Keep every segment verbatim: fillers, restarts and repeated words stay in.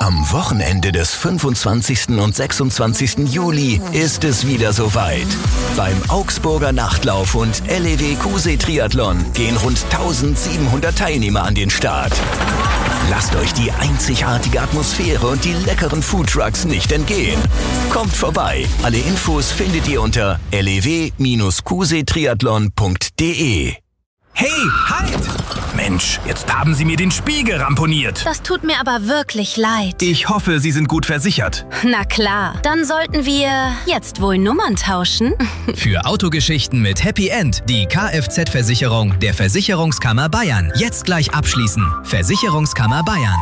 Am Wochenende des fünfundzwanzigsten und sechsundzwanzigsten Juli ist es wieder soweit. Beim Augsburger Nachtlauf und L E W Cousee Triathlon gehen rund eintausendsiebenhundert Teilnehmer an den Start. Lasst euch die einzigartige Atmosphäre und die leckeren Foodtrucks nicht entgehen. Kommt vorbei. Alle Infos findet ihr unter l e w Bindestrich cousee triathlon punkt d e. Hey, halt! Mensch, jetzt haben Sie mir den Spiegel ramponiert. Das tut mir aber wirklich leid. Ich hoffe, Sie sind gut versichert. Na klar, dann sollten wir jetzt wohl Nummern tauschen. Für Autogeschichten mit Happy End die Kfz-Versicherung der Versicherungskammer Bayern. Jetzt gleich abschließen. Versicherungskammer Bayern.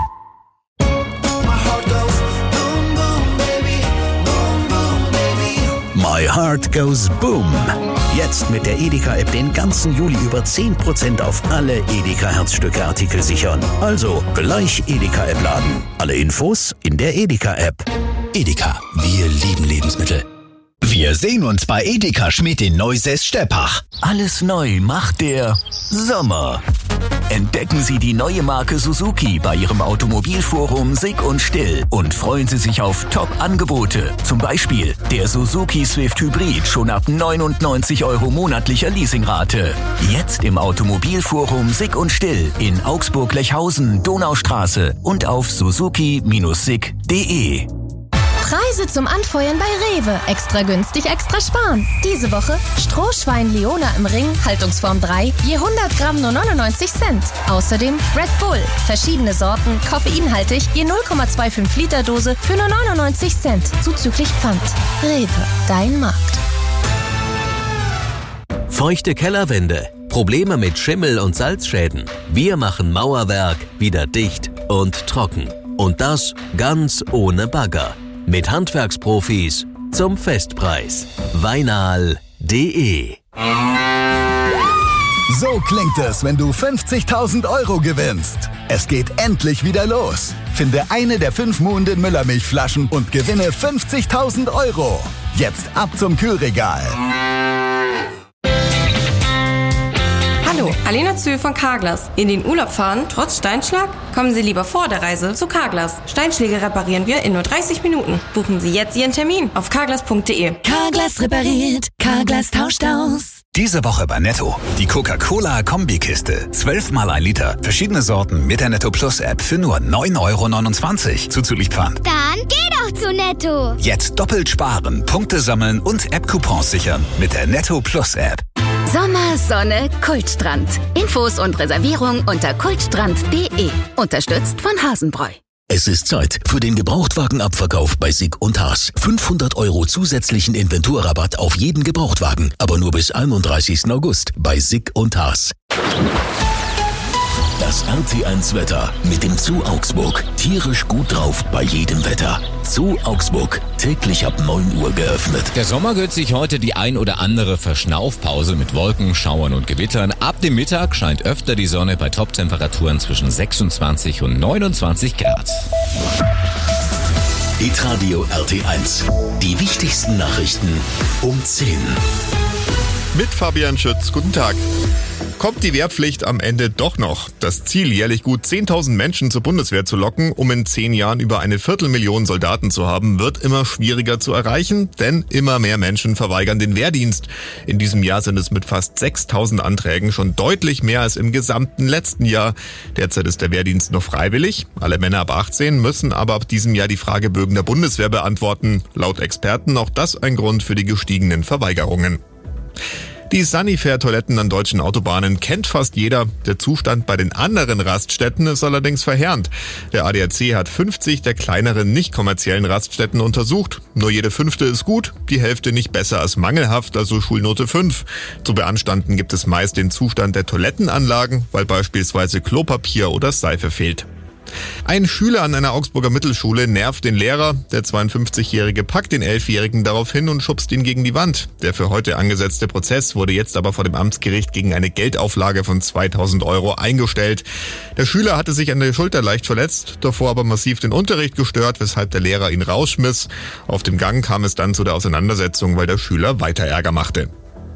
My Heart Goes Boom. Jetzt mit der Edeka-App den ganzen Juli über zehn Prozent auf alle Edeka-Herzstücke-Artikel sichern. Also gleich Edeka-App laden. Alle Infos in der Edeka-App. Edeka, wir lieben Lebensmittel. Wir sehen uns bei Edeka Schmidt in Neusäß-Steppach. Alles neu macht der Sommer. Entdecken Sie die neue Marke Suzuki bei Ihrem Automobilforum Sick und Still und freuen Sie sich auf Top-Angebote. Zum Beispiel der Suzuki Swift Hybrid schon ab neunundneunzig Euro monatlicher Leasingrate. Jetzt im Automobilforum Sick und Still in Augsburg-Lechhausen, Donaustraße und auf suzuki Bindestrich sick punkt d e. Preise zum Anfeuern bei Rewe. Extra günstig, extra sparen. Diese Woche Strohschwein Leona im Ring, Haltungsform drei, je hundert Gramm nur neunundneunzig Cent. Außerdem Red Bull, verschiedene Sorten, koffeinhaltig, je null Komma fünfundzwanzig Liter Dose für nur neunundneunzig Cent, zuzüglich Pfand. Rewe, dein Markt. Feuchte Kellerwände, Probleme mit Schimmel und Salzschäden. Wir machen Mauerwerk wieder dicht und trocken. Und das ganz ohne Bagger. Mit Handwerksprofis zum Festpreis. Weinal punkt d e. So klingt es, wenn du fünfzigtausend Euro gewinnst. Es geht endlich wieder los. Finde eine der fünf Muhnden Müllermilchflaschen und gewinne fünfzigtausend Euro. Jetzt ab zum Kühlregal. Hallo, Alena Zühl von Carglass. In den Urlaub fahren, trotz Steinschlag? Kommen Sie lieber vor der Reise zu Carglass. Steinschläge reparieren wir in nur dreißig Minuten. Buchen Sie jetzt Ihren Termin auf carglass punkt d e. Carglass repariert, Carglass tauscht aus. Diese Woche bei Netto. Die Coca-Cola-Kombikiste. zwölf mal ein Liter. Verschiedene Sorten mit der Netto Plus App für nur neun Euro neunundzwanzig. Zuzüglich Pfand. Dann geh doch zu Netto. Jetzt doppelt sparen, Punkte sammeln und App-Coupons sichern mit der Netto Plus App. Sommer, Sonne, Kultstrand. Infos und Reservierung unter kultstrand punkt d e. Unterstützt von Hasenbräu. Es ist Zeit für den Gebrauchtwagenabverkauf bei Sick und Haas. fünfhundert Euro zusätzlichen Inventurrabatt auf jeden Gebrauchtwagen, aber nur bis einunddreißigsten August bei Sick und Haas. Das R T eins Wetter mit dem Zoo Augsburg. Tierisch gut drauf bei jedem Wetter. Zoo Augsburg, täglich ab neun Uhr geöffnet. Der Sommer gönnt sich heute die ein oder andere Verschnaufpause mit Wolken, Schauern und Gewittern. Ab dem Mittag scheint öfter die Sonne bei Toptemperaturen zwischen sechsundzwanzig und neunundzwanzig Grad. Hitradio R T eins. Die wichtigsten Nachrichten um zehn. Mit Fabian Schütz, guten Tag. Kommt die Wehrpflicht am Ende doch noch? Das Ziel, jährlich gut zehntausend Menschen zur Bundeswehr zu locken, um in zehn Jahren über eine Viertelmillion Soldaten zu haben, wird immer schwieriger zu erreichen, denn immer mehr Menschen verweigern den Wehrdienst. In diesem Jahr sind es mit fast sechstausend Anträgen schon deutlich mehr als im gesamten letzten Jahr. Derzeit ist der Wehrdienst noch freiwillig. Alle Männer ab achtzehn müssen aber ab diesem Jahr die Fragebögen der Bundeswehr beantworten. Laut Experten auch das ein Grund für die gestiegenen Verweigerungen. Die Sanifair-Toiletten an deutschen Autobahnen kennt fast jeder. Der Zustand bei den anderen Raststätten ist allerdings verheerend. Der A D A C hat fünfzig der kleineren nicht kommerziellen Raststätten untersucht. Nur jede fünfte ist gut, die Hälfte nicht besser als mangelhaft, also Schulnote fünf. Zu beanstanden gibt es meist den Zustand der Toilettenanlagen, weil beispielsweise Klopapier oder Seife fehlt. Ein Schüler an einer Augsburger Mittelschule nervt den Lehrer. Der zweiundfünfzigjährige packt den Elfjährigen darauf hin und schubst ihn gegen die Wand. Der für heute angesetzte Prozess wurde jetzt aber vor dem Amtsgericht gegen eine Geldauflage von zweitausend Euro eingestellt. Der Schüler hatte sich an der Schulter leicht verletzt, davor aber massiv den Unterricht gestört, weshalb der Lehrer ihn rausschmiss. Auf dem Gang kam es dann zu der Auseinandersetzung, weil der Schüler weiter Ärger machte.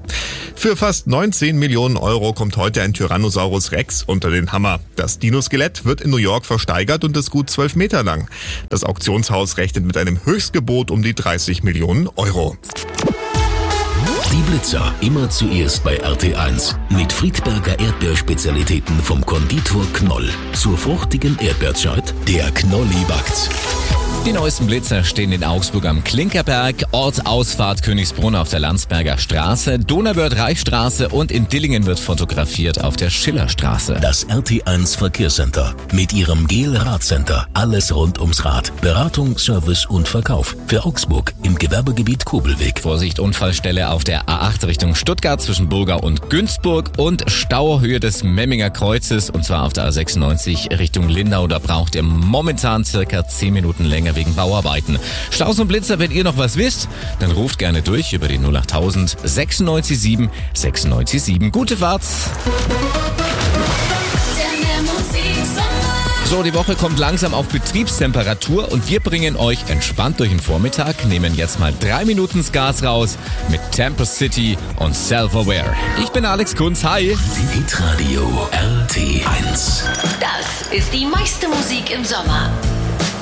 Für fast neunzehn Millionen Euro kommt heute ein Tyrannosaurus Rex unter den Hammer. Das Dinoskelett wird in New York versteigert und ist gut zwölf Meter lang. Das Auktionshaus rechnet mit einem Höchstgebot um die dreißig Millionen Euro. Die Blitzer immer zuerst bei R T eins. Mit Friedberger Erdbeerspezialitäten vom Konditor Knoll. Zur fruchtigen Erdbeerzeit, der Knolli backt's. Die neuesten Blitzer stehen in Augsburg am Klinkerberg, Ortsausfahrt Königsbrunn auf der Landsberger Straße, Donauwörth-Reichstraße und in Dillingen wird fotografiert auf der Schillerstraße. Das R T eins Verkehrscenter mit ihrem Gel-Radcenter. Alles rund ums Rad. Beratung, Service und Verkauf. Für Augsburg im Gewerbegebiet Kobelweg. Vorsicht, Unfallstelle auf der A acht Richtung Stuttgart zwischen Burga und Günzburg und Stauhöhe des Memminger Kreuzes und zwar auf der A sechsundneunzig Richtung Lindau. Da braucht ihr momentan circa zehn Minuten länger wegen Bauarbeiten. Staus und Blitzer, wenn ihr noch was wisst, dann ruft gerne durch über die null achttausend sechsundneunzig sieben sechsundneunzig sieben. Gute Fahrt! So, die Woche kommt langsam auf Betriebstemperatur und wir bringen euch entspannt durch den Vormittag, nehmen jetzt mal drei Minuten das Gas raus mit Tempest City und Self-Aware. Ich bin Alex Kunz, hi! Hitradio R T eins. Das ist die meiste Musik im Sommer.